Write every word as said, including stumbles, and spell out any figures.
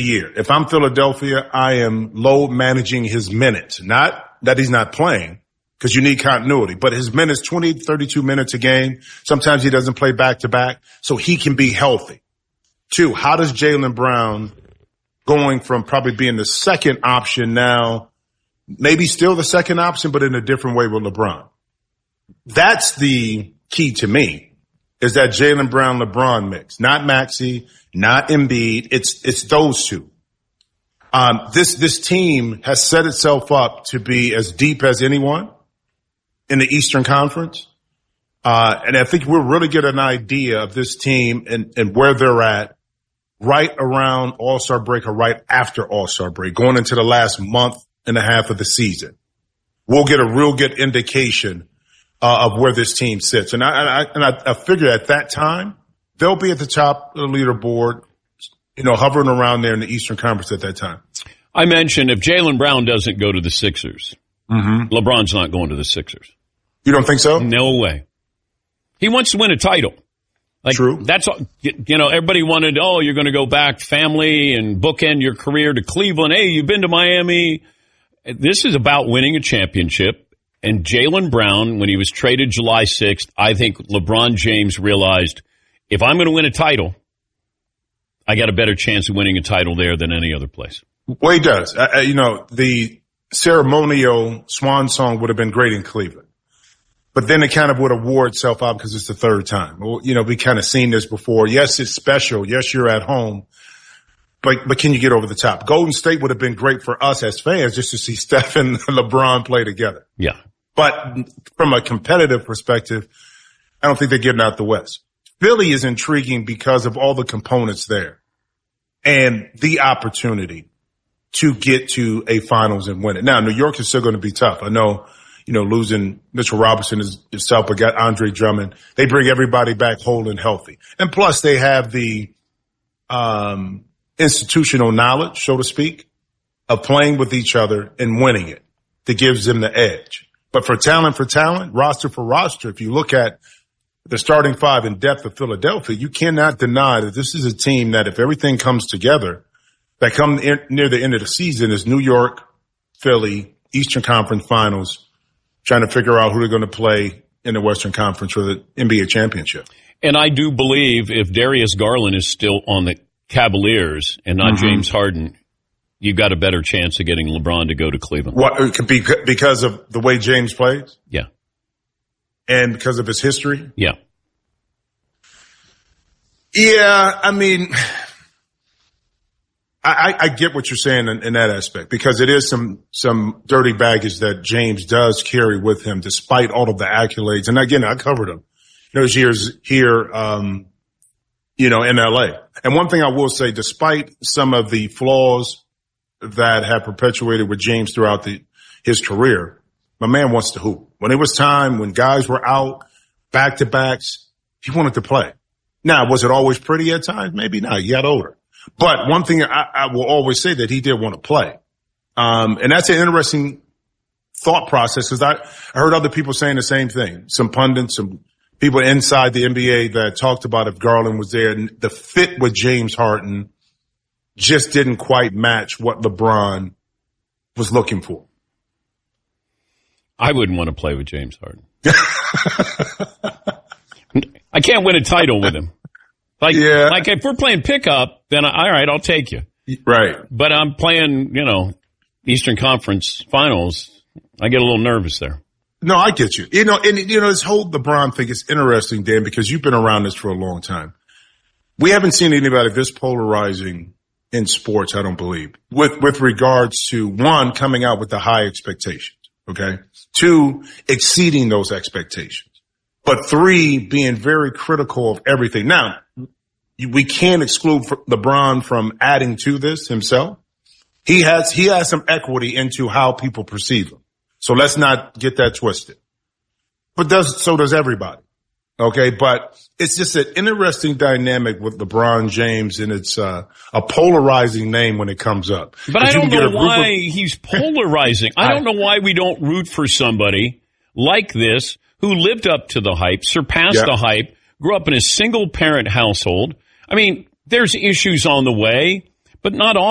year. If I'm Philadelphia, I am load managing his minutes. Not that he's not playing, because you need continuity, but his minutes, twenty, thirty-two minutes a game. Sometimes he doesn't play back to back, so he can be healthy. Two, how does Jaylen Brown, going from probably being the second option now, maybe still the second option, but in a different way with LeBron? That's the key to me, is that Jaylen Brown LeBron mix, not Maxey, not Embiid. It's, it's those two. Um, this, this team has set itself up to be as deep as anyone in the Eastern Conference. Uh, and I think we'll really get an idea of this team and, and where they're at right around All-Star break or right after All-Star break, going into the last month and a half of the season. We'll get a real good indication uh, of where this team sits. And I, I, and I, I figure at that time, they'll be at the top of the leaderboard, you know, hovering around there in the Eastern Conference at that time. I mentioned if Jaylen Brown doesn't go to the Sixers, mm-hmm. LeBron's not going to the Sixers. You don't think so? No way. He wants to win a title. Like, True. That's all, you know, everybody wanted, oh, you're going to go back family and bookend your career to Cleveland. Hey, you've been to Miami. This is about winning a championship. And Jaylen Brown, when he was traded July sixth, I think LeBron James realized, if I'm going to win a title, I got a better chance of winning a title there than any other place. Well, he does. Uh, you know, the ceremonial swan song would have been great in Cleveland. But then it kind of would have wore itself out because it's the third time. Well, you know, we kind of seen this before. Yes, it's special. Yes, you're at home. But but can you get over the top? Golden State would have been great for us as fans just to see Steph and LeBron play together. Yeah. But from a competitive perspective, I don't think they're getting out the West. Philly is intriguing because of all the components there and the opportunity to get to a finals and win it. Now, New York is still going to be tough. I know, you know, losing Mitchell Robinson is, is tough, but got Andre Drummond. They bring everybody back whole and healthy. And plus they have the um institutional knowledge, so to speak, of playing with each other and winning it that gives them the edge. But for talent for talent, roster for roster, if you look at the starting five in depth of Philadelphia, you cannot deny that this is a team that if everything comes together, that come in, near the end of the season is New York, Philly, Eastern Conference Finals, trying to figure out who they're going to play in the Western Conference for the N B A championship. And I do believe if Darius Garland is still on the Cavaliers and not mm-hmm. James Harden, you got a better chance of getting LeBron to go to Cleveland. What, because of the way James plays? Yeah. And because of his history? Yeah. Yeah, I mean, I, I get what you're saying in, in that aspect, because it is some, some dirty baggage that James does carry with him despite all of the accolades. And again, I covered him those years here, um, you know, in L A. And one thing I will say, despite some of the flaws that have perpetuated with James throughout the, his career, my man wants to hoop. When it was time, when guys were out, back-to-backs, he wanted to play. Now, was it always pretty at times? Maybe not. He got older. But one thing I, I will always say that he did want to play. Um, and that's an interesting thought process, because I, I heard other people saying the same thing. Some pundits, some people inside the N B A that talked about if Garland was there, and the fit with James Harden just didn't quite match what LeBron was looking for. I wouldn't want to play with James Harden. I can't win a title with him. Like, yeah. like if we're playing pickup, then I, all right, I'll take you. Right. But I'm playing, you know, Eastern Conference Finals. I get a little nervous there. No, I get you. You know, and you know, this whole LeBron thing is interesting, Dan, because you've been around this for a long time. We haven't seen anybody this polarizing in sports, I don't believe, with, with regards to one, coming out with the high expectations. Okay. Two, exceeding those expectations. But three, being very critical of everything. Now, we can't exclude LeBron from adding to this himself. He has, he has some equity into how people perceive him. So let's not get that twisted. But does, so does everybody. Okay. But it's just an interesting dynamic with LeBron James, and it's uh, a polarizing name when it comes up. But I don't know why of- he's polarizing. I don't know why we don't root for somebody like this who lived up to the hype, surpassed yeah. the hype, grew up in a single parent household. I mean, there's issues on the way, but not all.